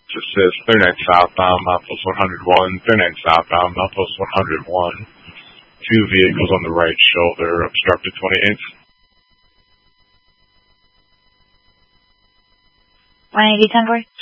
Just says 39 southbound, milepost 101, 39 southbound, milepost 101. Two vehicles on the right shoulder, obstructed 28th. 180 10-4.